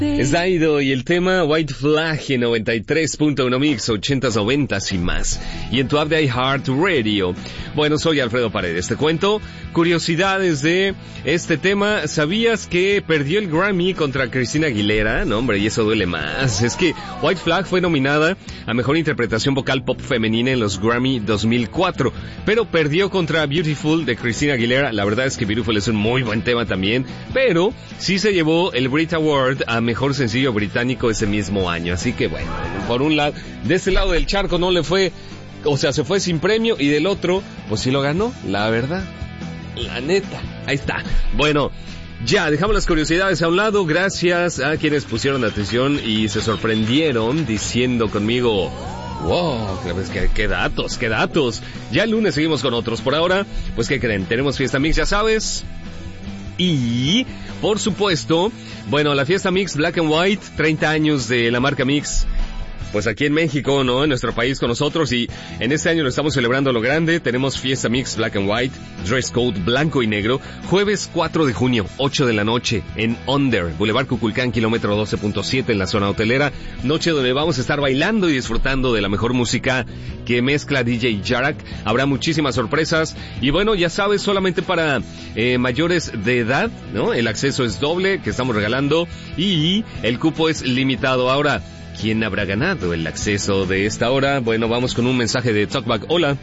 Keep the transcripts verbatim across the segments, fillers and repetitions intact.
Es Daido y el tema White Flag en noventa y tres punto uno Mix, ochentas, noventas y más. Y en tu app de iHeartRadio. Bueno, soy Alfredo Paredes. Te cuento curiosidades de este tema. ¿Sabías que perdió el Grammy contra Christina Aguilera? No, hombre, y eso duele más. Es que White Flag fue nominada a Mejor Interpretación Vocal Pop Femenina en los Grammy dos mil cuatro, pero perdió contra Beautiful de Christina Aguilera. La verdad es que Beautiful es un muy buen tema también, pero sí se llevó el Brit Award a Mejor Sencillo Británico ese mismo año. Así que bueno, por un lado, de este lado del charco no le fue, o sea, se fue sin premio, y del otro, pues sí lo ganó, la verdad, la neta. Ahí está. Bueno, ya, dejamos las curiosidades a un lado, gracias a quienes pusieron atención y se sorprendieron diciendo conmigo, wow, qué, qué datos, qué datos. Ya el lunes seguimos con otros. Por ahora, pues ¿qué creen? Tenemos Fiesta Mix, ya sabes. Y, por supuesto, bueno, la Fiesta Mix Black and White, treinta años de la marca Mix, pues aquí en México, ¿no? En nuestro país con nosotros, y en este año lo estamos celebrando a lo grande. Tenemos Fiesta Mix Black and White, dress code blanco y negro, jueves cuatro de junio, ocho de la noche, en Under, Boulevard Cuculcán, kilómetro doce punto siete en la zona hotelera. Noche donde vamos a estar bailando y disfrutando de la mejor música que mezcla D J Jarak. Habrá muchísimas sorpresas, y bueno, ya sabes, solamente para eh, mayores de edad, ¿no? El acceso es doble, que estamos regalando, y el cupo es limitado. Ahora, ¿quién habrá ganado el acceso de esta hora? Bueno, vamos con un mensaje de Talkback. Hola.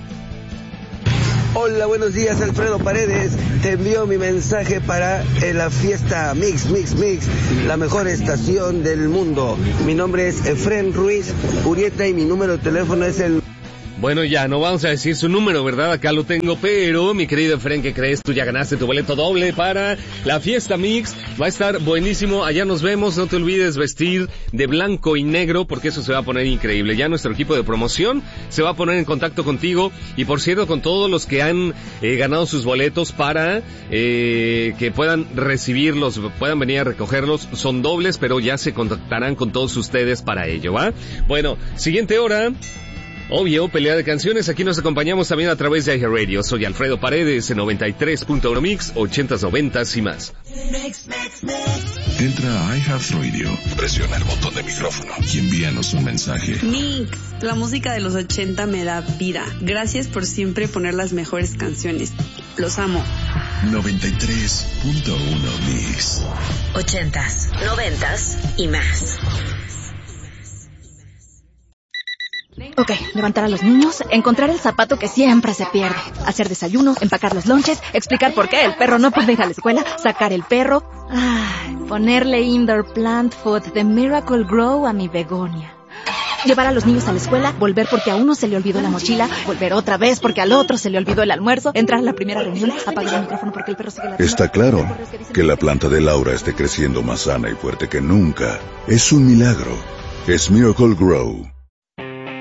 Hola, buenos días, Alfredo Paredes. Te envío mi mensaje para eh, la Fiesta Mix, Mix, Mix, la mejor estación del mundo. Mi nombre es Efren Ruiz Urieta y mi número de teléfono es el... Bueno, ya, no vamos a decir su número, ¿verdad? Acá lo tengo, pero, mi querido Efren, ¿qué crees? Tú ya ganaste tu boleto doble para la Fiesta Mix. Va a estar buenísimo, allá nos vemos. No te olvides vestir de blanco y negro, porque eso se va a poner increíble. Ya nuestro equipo de promoción se va a poner en contacto contigo, y por cierto, con todos los que han eh, ganado sus boletos para eh, que puedan recibirlos, puedan venir a recogerlos. Son dobles, pero ya se contactarán con todos ustedes para ello, ¿va? Bueno, siguiente hora. Obvio, pelea de canciones. Aquí nos acompañamos también a través de iHeartRadio. Soy Alfredo Paredes en noventa y tres punto uno Mix, ochentas, noventas y más. Entra a iHeartRadio, presiona el botón de micrófono y envíanos un mensaje. Mix, la música de los ochenta me da vida. Gracias por siempre poner las mejores canciones. Los amo. noventa y tres punto uno Mix. Ochentas, noventas y más. Ok, levantar a los niños, encontrar el zapato que siempre se pierde, hacer desayuno, empacar los lonches, explicar por qué el perro no puede ir a la escuela, sacar el perro, ay, ponerle indoor plant food de Miracle Grow a mi begonia. Llevar a los niños a la escuela, volver porque a uno se le olvidó la mochila, volver otra vez porque al otro se le olvidó el almuerzo, entrar a la primera reunión, apagar el micrófono porque el perro sigue ladrando. Está claro que la planta de Laura esté creciendo más sana y fuerte que nunca. Es un milagro. Es Miracle Grow.